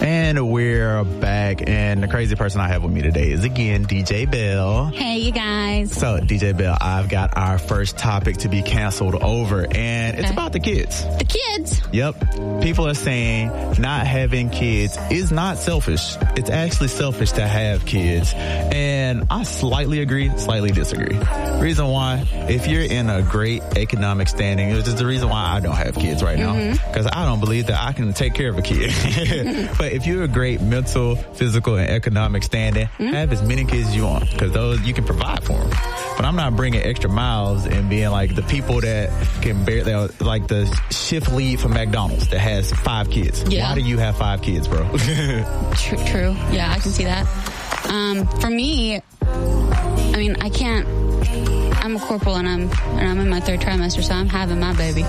And we're back, and the crazy person I have with me today is, again, DJ Bell. Hey, you guys. So, DJ Bell, I've got our first topic to be canceled over, and it's about the kids. The kids? Yep. People are saying not having kids is not selfish. It's actually selfish to have kids. And I slightly agree, slightly disagree. Reason why, if you're in a great economic standing, which is the reason why I don't have kids right now, because I don't believe that I can take care of a kid. But if you're a great mental, physical, and economic standing, have as many kids as you want, because those you can provide for them. But I'm not bringing extra miles and being like the people that can bear, like the shift lead for McDonald's that has 5 kids. Yeah. Why do you have 5 kids, bro? True. Yeah, I can see that. For me, I mean, I can't. I'm a corporal and I'm in my 3rd trimester, so I'm having my baby.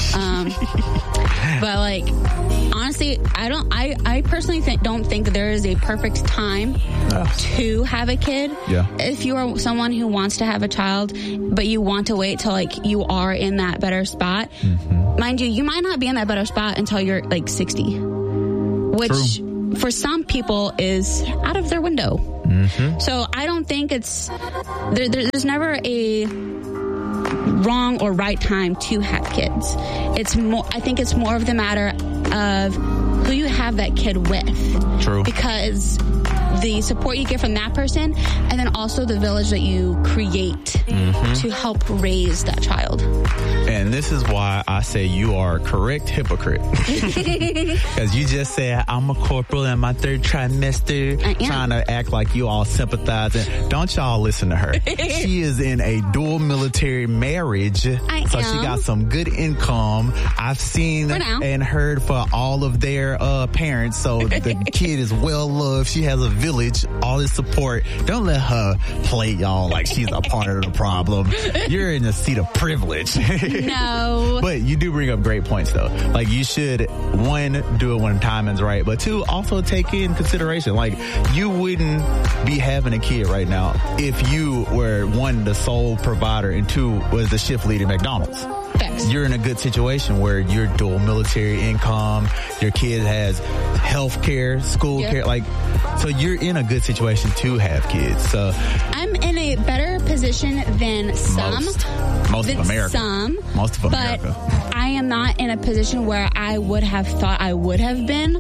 But like, honestly, I personally don't think that there is a perfect time to have a kid. Yeah. If you are someone who wants to have a child, but you want to wait till like you are in that better spot, mind you might not be in that better spot until you're like 60, which for some people is out of their window. So I don't think it's there's never a wrong or right time to have kids. I think it's more of the matter of who you have that kid with. True. Because the support you get from that person, and then also the village that you create to help raise that child. And this is why I say you are a correct hypocrite. Because you just said, I'm a corporal in my 3rd trimester, trying to act like you all sympathizing. Don't y'all listen to her. She is in a dual military marriage. So she got some good income. I've seen and heard for all of their parents. So the kid is well loved. She has a village, all this support. Don't let her play y'all like she's a part of the problem. You're in a seat of privilege. No. But you do bring up great points, though. Like, you should, 1, do it when timing's right, but 2, also take in consideration. Like, you wouldn't be having a kid right now if you were, 1, the sole provider, and 2, was the shift lead at McDonald's. You're in a good situation where you're dual military income, your kid has health care, school care, like, so you're in a good situation to have kids. So I'm in a better position than some. Most of America. But I am not in a position where I would have thought I would have been,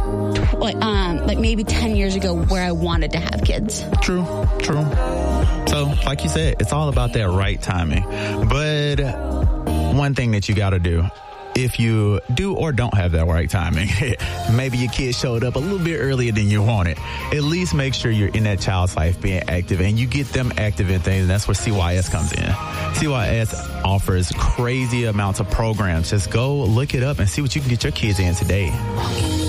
like maybe 10 years ago, where I wanted to have kids. True. So, like you said, it's all about that right timing. But one thing that you got to do, if you do or don't have that right timing, maybe your kid showed up a little bit earlier than you wanted, at least make sure you're in that child's life being active, and you get them active in things, and that's where CYS comes in. CYS offers crazy amounts of programs. Just go look it up and see what you can get your kids in today.